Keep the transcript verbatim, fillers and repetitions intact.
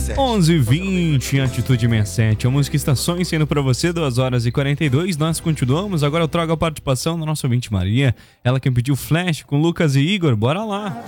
onze e vinte em Atitude sessenta e sete. A música Estações sendo pra você, duas horas e quarenta e dois. Nós continuamos. Agora eu trago a participação da nossa ouvinte Maria. Ela que pediu Flash com Lucas e Igor. Bora lá.